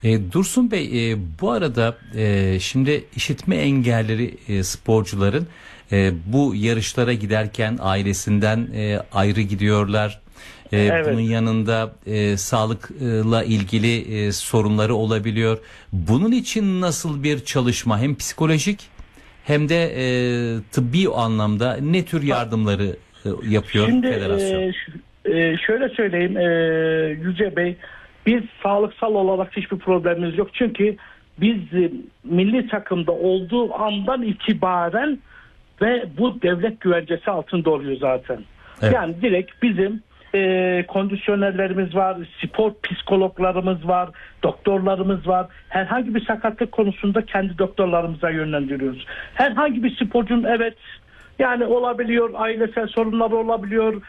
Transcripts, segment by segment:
Dursun Bey, bu arada şimdi işitme engelleri sporcuların bu yarışlara giderken ailesinden ayrı gidiyorlar. Bunun Evet. yanında sağlıkla ilgili sorunları olabiliyor. Bunun için nasıl bir çalışma, hem psikolojik hem de tıbbi anlamda ne tür yardımları yapıyor Şimdi federasyon? şöyle söyleyeyim Yüce Bey, biz sağlıksal olarak hiçbir problemimiz yok. Çünkü biz milli takımda olduğu andan itibaren ve bu devlet güvencesi altında oluyor zaten. Evet. Yani direkt bizim kondisyonerlerimiz var, spor psikologlarımız var, doktorlarımız var. Herhangi bir sakatlık konusunda kendi doktorlarımıza yönlendiriyoruz. Herhangi bir sporcunun yani olabiliyor, ailesel sorunları olabiliyor,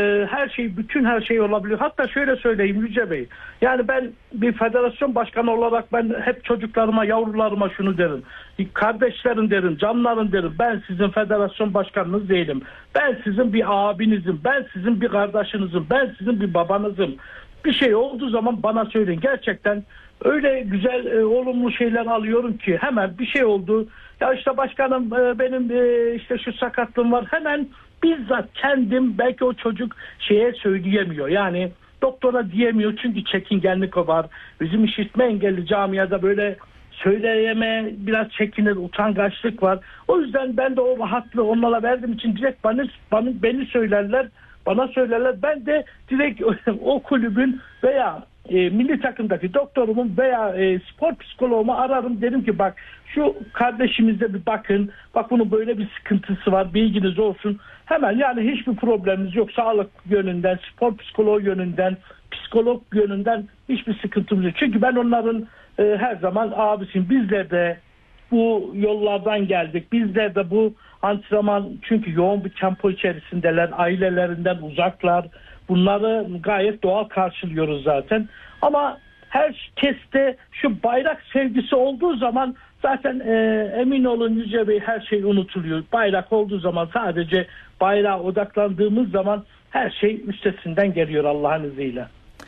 bütün her şey olabiliyor. Hatta şöyle söyleyeyim Yüce Bey, yani ben bir federasyon başkanı olarak ben hep çocuklarıma, yavrularıma şunu derim. Kardeşlerim derim, canlarım derim, ben sizin federasyon başkanınız değilim. Ben sizin bir abinizim, ben sizin bir kardeşinizim, ben sizin bir babanızım. Bir şey olduğu zaman bana söyleyin. Gerçekten öyle güzel, olumlu şeyler alıyorum ki hemen bir şey oldu. Ya işte başkanım, benim işte şu sakatlığım var. Hemen bizzat kendim, belki o çocuk söyleyemiyor. Yani doktora diyemiyor çünkü çekingenlik var. Bizim işitme engelli camiada böyle söyleyeme, biraz çekinir, utangaçlık var. O yüzden ben de o rahatlığı onlara verdiğim için direkt beni söylerler. Bana söylerler. Ben de direkt o kulübün veya milli takımdaki doktorumun veya spor psikoloğumu ararım. Derim ki bak, şu kardeşimize bir bakın. Bak, bunun böyle bir sıkıntısı var. Bilginiz olsun. Hemen, yani hiçbir problemimiz yok. Sağlık yönünden, spor psikoloğu yönünden, psikolog yönünden hiçbir sıkıntımız yok. Çünkü ben onların her zaman abisiyim. Bizler de bu yollardan geldik. Bizler de bu antrenman, çünkü yoğun bir tempo içerisindeler. Ailelerinden uzaklar. Bunları gayet doğal karşılıyoruz zaten. Ama herkeste şu bayrak sevgisi olduğu zaman zaten emin olun Yüce Bey, her şey unutuluyor. Bayrak olduğu zaman, sadece bayrağa odaklandığımız zaman her şey üstesinden geliyor Allah'ın izniyle.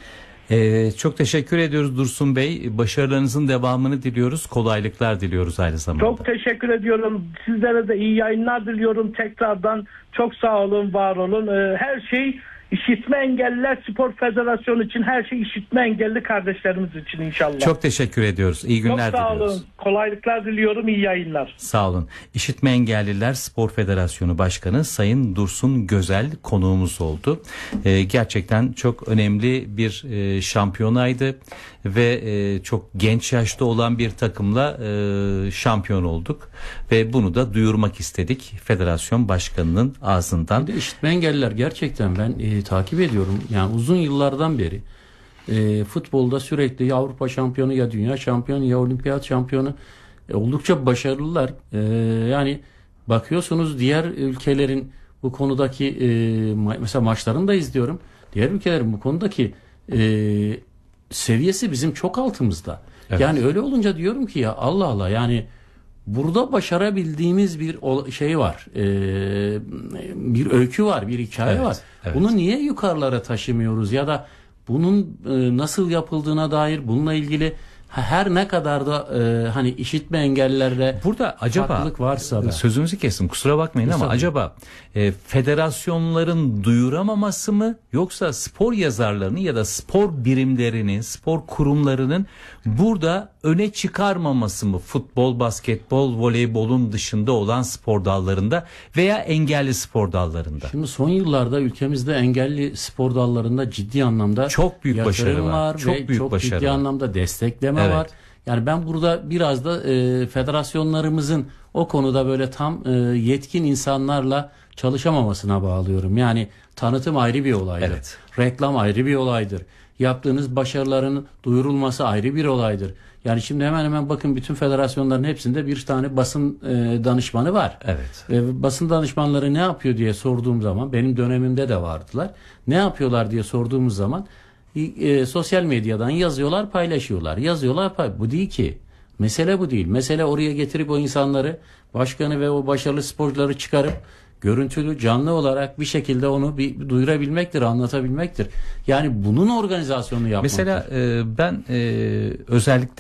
Çok teşekkür ediyoruz Dursun Bey. Başarılarınızın devamını diliyoruz. Kolaylıklar diliyoruz aynı zamanda. Çok teşekkür ediyorum. Sizlere de iyi yayınlar diliyorum. Tekrardan çok sağ olun, var olun. Her şey İşitme Engelliler Spor Federasyonu için, her şey işitme engelli kardeşlerimiz için inşallah. Çok teşekkür ediyoruz. İyi günler çok sağ diliyoruz. olun. Kolaylıklar diliyorum. İyi yayınlar. Sağ olun. İşitme Engelliler Spor Federasyonu Başkanı Sayın Dursun Gözel konuğumuz oldu. Gerçekten çok önemli bir şampiyonaydı ve çok genç yaşta olan bir takımla şampiyon olduk ve bunu da duyurmak istedik federasyon başkanının ağzından. Bir de işitme engelliler gerçekten ben takip ediyorum. Yani uzun yıllardan beri futbolda sürekli ya Avrupa şampiyonu, ya dünya şampiyonu, ya olimpiyat şampiyonu, oldukça başarılılar. Yani bakıyorsunuz diğer ülkelerin bu konudaki mesela maçlarını da izliyorum. Diğer ülkelerin bu konudaki seviyesi bizim çok altımızda. Evet. Yani öyle olunca diyorum ki ya Allah Allah, yani burada başarabildiğimiz bir şey var. Bir öykü var, bir hikaye var. Evet. Bunu niye yukarılara taşımıyoruz, ya da bunun nasıl yapıldığına dair bununla ilgili her ne kadar da hani işitme engellilerde burada acaba farklılık varsa da. Sözünüzü kestim, kusura bakmayın ama acaba federasyonların duyuramaması mı, yoksa spor yazarlarının ya da spor birimlerinin, spor kurumlarının burada öne çıkarmaması mı, futbol, basketbol, voleybolun dışında olan spor dallarında veya engelli spor dallarında? Şimdi son yıllarda ülkemizde engelli spor dallarında ciddi anlamda çok büyük başarı var. Çok büyük başarı ciddi anlamda destekleme var. Yani ben burada biraz da federasyonlarımızın o konuda böyle tam yetkin insanlarla çalışamamasına bağlıyorum. Yani tanıtım ayrı bir olaydır. Evet. Reklam ayrı bir olaydır. Yaptığınız başarıların duyurulması ayrı bir olaydır. Yani şimdi hemen hemen bakın, bütün federasyonların hepsinde bir tane basın danışmanı var. Evet. Basın danışmanları ne yapıyor diye sorduğum zaman, benim dönemimde de vardılar. Ne yapıyorlar diye sorduğumuz zaman sosyal medyadan yazıyorlar, paylaşıyorlar. Bu değil ki. Mesele bu değil. Mesele oraya getirip o insanları, başkanı ve o başarılı sporcuları çıkarıp görüntülü, canlı olarak bir şekilde onu bir duyurabilmektir, anlatabilmektir. Yani bunun organizasyonunu yapmak. Mesela ben özellikle